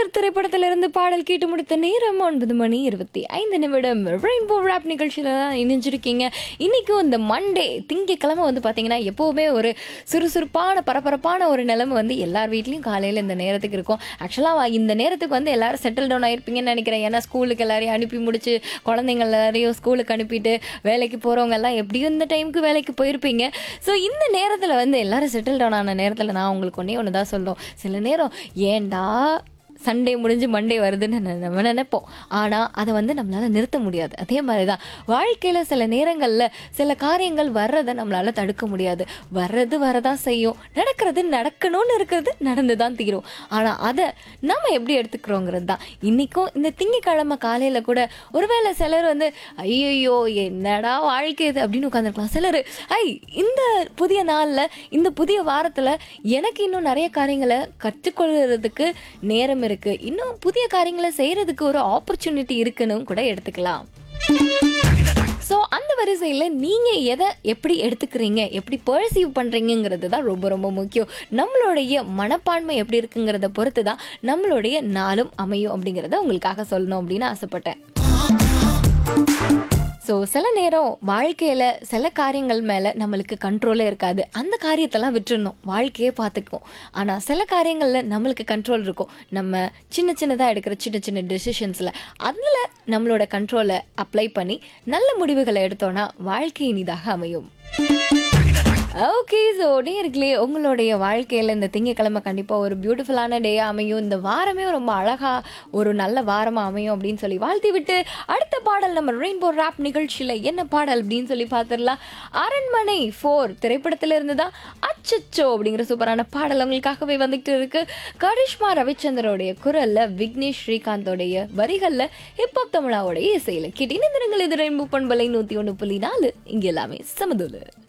Jailer திரைப்படத்திலிருந்து பாடல் கேட்டு முடித்த நேரம் 9:25 ரெயின்போ ராப் நிகழ்ச்சியில தான் இணைஞ்சிருக்கீங்க. இன்னைக்கும் இந்த மண்டே திங்கக்கிழமை பார்த்தீங்கன்னா எப்போவுமே ஒரு சுறுசுறுப்பான பரபரப்பான ஒரு நிலைமை எல்லார் வீட்லேயும் காலையில் இந்த நேரத்துக்கு இருக்கும். ஆக்சுவலாக இந்த நேரத்துக்கு எல்லாரும் செட்டில் டவுன் ஆயிருப்பீங்கன்னு நினைக்கிறேன். ஏன்னா ஸ்கூலுக்கு எல்லாரையும் அனுப்பி முடிச்சு குழந்தைங்க எல்லாரையும் ஸ்கூலுக்கு அனுப்பிட்டு வேலைக்கு போகிறவங்க எல்லாம் எப்படியும் இந்த டைமுக்கு வேலைக்கு போயிருப்பீங்க. ஸோ இந்த நேரத்தில் எல்லாரும் செட்டில் டவுன் ஆன நேரத்தில் நான் உங்களுக்கு ஒன்று தான் சொல்கிறோம். சில நேரம் ஏண்டா சண்டே முடிஞ்சு மண்டே வருதுன்னு நம்ம நினைப்போம். ஆனால் அதை நம்மளால் நிறுத்த முடியாது. அதே மாதிரி தான் வாழ்க்கையில் சில நேரங்களில் சில காரியங்கள் வர்றதை நம்மளால் தடுக்க முடியாது. வர்றது வரதான் செய்யும், நடக்கிறது நடக்கணும்னு இருக்கிறது நடந்து தான் தீரும். ஆனால் அதை நம்ம எப்படி எடுத்துக்கிறோங்கிறது தான் இன்றைக்கும் இந்த திங்கக்கிழமை காலையில் கூட ஒருவேளை சிலர் ஐயோ என்னடா வாழ்க்கை இது அப்படின்னு உட்காந்துருக்கலாம். சிலர் இந்த புதிய நாளில் இந்த புதிய வாரத்தில் எனக்கு இன்னும் நிறைய காரியங்களை கற்றுக்கொள்கிறதுக்கு நேரம் இருக்கு, இன்னும் புதிய காரியங்களை செய்யறதுக்கு ஒரு ஆப்பர்ச்சுனிட்டி இருக்குன்னு கூட எடுத்துக்கலாம். ஸோ அந்த வரிசையில் நீங்கள் எதை எப்படி எடுத்துக்கிறீங்க, எப்படி பர்சீவ் பண்ணுறீங்கிறது தான் ரொம்ப ரொம்ப முக்கியம். நம்மளுடைய மனப்பான்மை எப்படி இருக்குங்கிறத பொறுத்து தான் நம்மளுடைய நாளும் அமையும் அப்படிங்கிறத உங்களுக்காக சொல்லணும் அப்படின்னு ஆசைப்பட்டேன். ஸோ சில நேரம் வாழ்க்கையில் சில காரியங்கள் மேலே நம்மளுக்கு கண்ட்ரோலே இருக்காது. அந்த காரியத்தெல்லாம் விட்டுருணும், வாழ்க்கையே பார்த்துக்குவோம். ஆனால் சில காரியங்களில் நம்மளுக்கு கண்ட்ரோல் இருக்கும். நம்ம சின்ன சின்னதாக எடுக்கிற சின்ன சின்ன டெசிஷன்ஸில் அதில் நம்மளோட கண்ட்ரோலை அப்ளை பண்ணி நல்ல முடிவுகளை எடுத்தோன்னா வாழ்க்கை இனிதாக அமையும். ஓகே, ஸோ நேர்களே, உங்களுடைய வாழ்க்கையில் இந்த திங்கக்கிழமை கண்டிப்பாக ஒரு பியூட்டிஃபுல்லான டேயாக அமையும். இந்த வாரமே ரொம்ப அழகாக ஒரு நல்ல வாரமாக அமையும் அப்படின்னு சொல்லி வாழ்த்தி விட்டு அடுத்த பாடல் நம்ம ரெயின்போ ராப் நிகழ்ச்சியில் என்ன பாடல் அப்படின்னு சொல்லி பார்த்துடலாம். அரண்மனை 4 திரைப்படத்தில் இருந்து தான் அச்சச்சோ அப்படிங்கிற சூப்பரான பாடல் உங்களுக்காகவே வந்துகிட்டு இருக்கு. கரிஷ்மா ரவிச்சந்திரோடைய குரலில் விக்னேஷ் ஸ்ரீகாந்தோடைய வரிகளில் ஹிப்ஹாப் தமிழாவோடைய இசையில் கேட்டீங்க. இது ரெயின்போ பண்பலை 101.4 இங்கே எல்லாமே சமதூல.